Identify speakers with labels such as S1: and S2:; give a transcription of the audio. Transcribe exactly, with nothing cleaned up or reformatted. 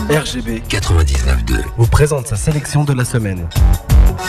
S1: R G B
S2: quatre-vingt-dix-neuf deux
S1: vous présente sa sélection de la semaine.